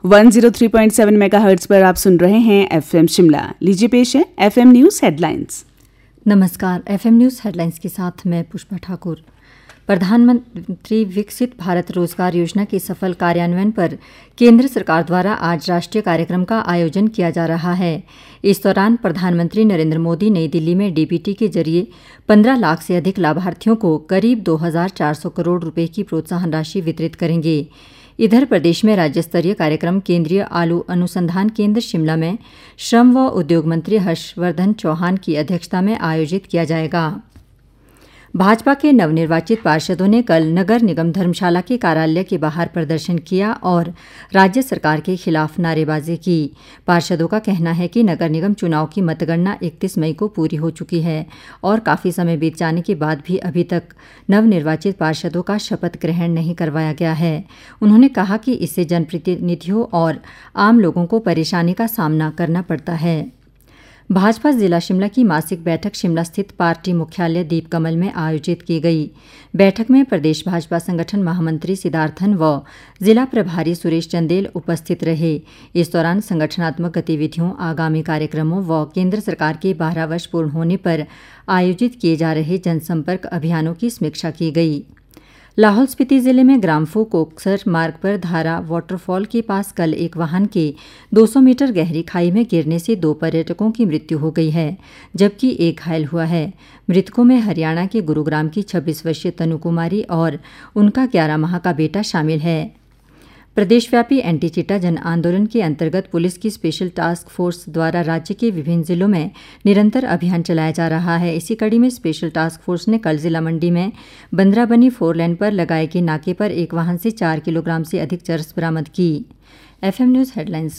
103.7 megahertz पर आप सुन रहे हैं एफएम शिमला। लीजिए पेश है एफएम न्यूज हेडलाइंस। नमस्कार, एफएम न्यूज हेडलाइंस के साथ मैं पुष्पा ठाकुर। प्रधानमंत्री विकसित भारत रोजगार योजना के सफल कार्यान्वयन पर केंद्र सरकार द्वारा आज राष्ट्रीय कार्यक्रम का आयोजन किया जा रहा है। इस दौरान प्रधानमंत्री नरेंद्र मोदी नई दिल्ली में डीबीटी के जरिए 15 लाख से अधिक लाभार्थियों को करीब 2,400 करोड़ रुपए की प्रोत्साहन राशि वितरित करेंगे। इधर प्रदेश में राज्य स्तरीय कार्यक्रम केंद्रीय आलू अनुसंधान केंद्र शिमला में श्रम व उद्योग मंत्री हर्षवर्धन चौहान की अध्यक्षता में आयोजित किया जाएगा। भाजपा के नवनिर्वाचित पार्षदों ने कल नगर निगम धर्मशाला के कार्यालय के बाहर प्रदर्शन किया और राज्य सरकार के खिलाफ नारेबाजी की। पार्षदों का कहना है कि नगर निगम चुनाव की मतगणना 31 मई को पूरी हो चुकी है और काफ़ी समय बीत जाने के बाद भी अभी तक नवनिर्वाचित पार्षदों का शपथ ग्रहण नहीं करवाया गया है। उन्होंने कहा कि इससे जनप्रतिनिधियों और आम लोगों को परेशानी का सामना करना पड़ता है। भाजपा जिला शिमला की मासिक बैठक शिमला स्थित पार्टी मुख्यालय दीपकमल में आयोजित की गई। बैठक में प्रदेश भाजपा संगठन महामंत्री सिद्धार्थन व जिला प्रभारी सुरेश चंदेल उपस्थित रहे। इस दौरान संगठनात्मक गतिविधियों, आगामी कार्यक्रमों व केंद्र सरकार के 12 वर्ष पूर्ण होने पर आयोजित किए जा रहे जनसंपर्क अभियानों की समीक्षा की गई। लाहौल स्पीति जिले में ग्राम्फू कोकसर मार्ग पर धारा वाटरफॉल के पास कल एक वाहन के 200 मीटर गहरी खाई में गिरने से 2 पर्यटकों की मृत्यु हो गई है, जबकि एक घायल हुआ है। मृतकों में हरियाणा के गुरुग्राम की 26 वर्षीय तनु कुमारी और उनका 11 माह का बेटा शामिल है। प्रदेशव्यापी एंटी चिट्टा जन आंदोलन के अंतर्गत पुलिस की स्पेशल टास्क फोर्स द्वारा राज्य के विभिन्न जिलों में निरंतर अभियान चलाया जा रहा है। इसी कड़ी में स्पेशल टास्क फोर्स ने कल जिला मंडी में बंदराबनी 4 लेन पर लगाए गए नाके पर एक वाहन से 4 किलोग्राम से अधिक चरस बरामद की। FM news headlines